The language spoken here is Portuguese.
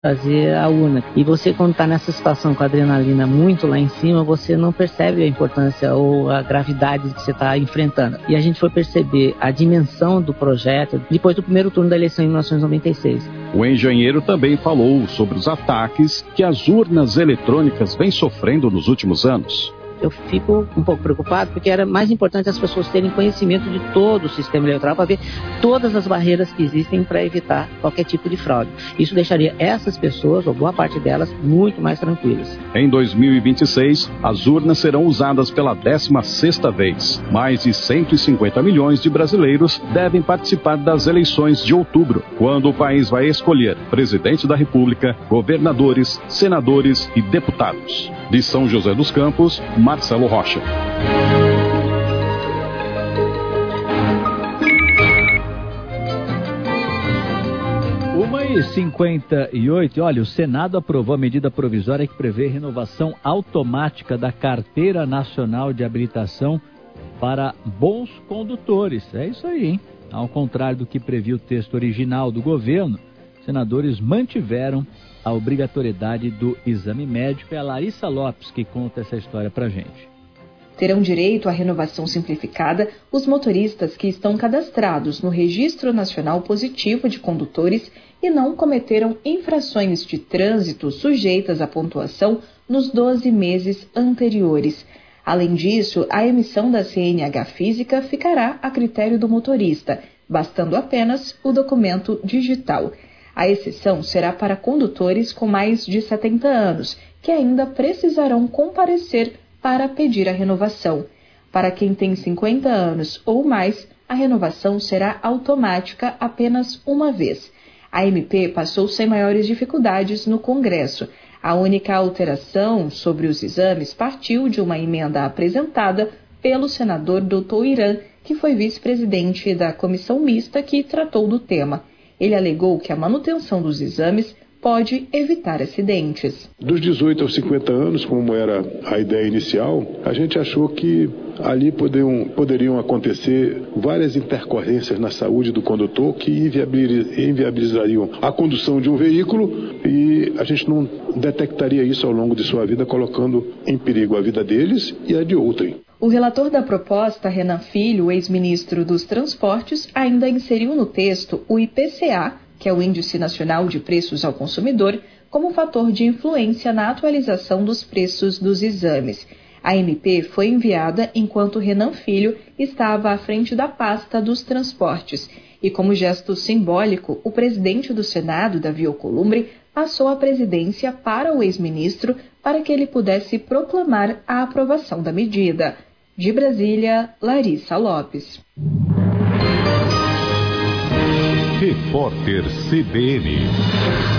fazer a urna. E você, quando está nessa situação com a adrenalina muito lá em cima, você não percebe a importância ou a gravidade que você está enfrentando. E a gente foi perceber a dimensão do projeto depois do primeiro turno da eleição em 1996. O engenheiro também falou sobre os ataques que as urnas eletrônicas vêm sofrendo nos últimos anos. Eu fico um pouco preocupado porque era mais importante as pessoas terem conhecimento de todo o sistema eleitoral para ver todas as barreiras que existem para evitar qualquer tipo de fraude. Isso deixaria essas pessoas, ou boa parte delas, muito mais tranquilas. Em 2026, as urnas serão usadas pela 16ª vez. Mais de 150 milhões de brasileiros devem participar das eleições de outubro, quando o país vai escolher presidente da República, governadores, senadores e deputados. De São José dos Campos, Marcelo Rocha. 1h58, olha, o Senado aprovou a medida provisória que prevê renovação automática da Carteira Nacional de Habilitação para bons condutores. É isso aí, hein? Ao contrário do que previa o texto original do governo, senadores mantiveram a obrigatoriedade do exame médico. É a Larissa Lopes que conta essa história pra gente. Terão direito à renovação simplificada os motoristas que estão cadastrados no Registro Nacional Positivo de Condutores e não cometeram infrações de trânsito sujeitas à pontuação nos 12 meses anteriores. Além disso, a emissão da CNH física ficará a critério do motorista, bastando apenas o documento digital. A exceção será para condutores com mais de 70 anos, que ainda precisarão comparecer para pedir a renovação. Para quem tem 50 anos ou mais, a renovação será automática apenas uma vez. A MP passou sem maiores dificuldades no Congresso. A única alteração sobre os exames partiu de uma emenda apresentada pelo senador Dr. Irã, que foi vice-presidente da comissão mista que tratou do tema. Ele alegou que a manutenção dos exames pode evitar acidentes. Dos 18 aos 50 anos, como era a ideia inicial, a gente achou que ali poderiam acontecer várias intercorrências na saúde do condutor que inviabilizariam a condução de um veículo e a gente não detectaria isso ao longo de sua vida, colocando em perigo a vida deles e a de outrem. O relator da proposta, Renan Filho, ex-ministro dos Transportes, ainda inseriu no texto o IPCA, que é o Índice Nacional de Preços ao Consumidor, como fator de influência na atualização dos preços dos exames. A MP foi enviada enquanto Renan Filho estava à frente da pasta dos transportes e, como gesto simbólico, o presidente do Senado, Davi Alcolumbre, passou a presidência para o ex-ministro para que ele pudesse proclamar a aprovação da medida. De Brasília, Larissa Lopes. Repórter CBN.